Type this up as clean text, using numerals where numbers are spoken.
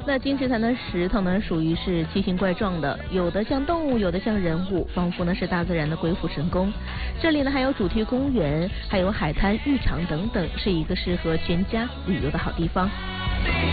那金池潭的石头呢，属于是奇形怪状的，有的像动物，有的像人物，仿佛呢是大自然的鬼斧神工。这里呢还有主题公园，还有海滩、浴场等等，是一个适合全家旅游的好地方。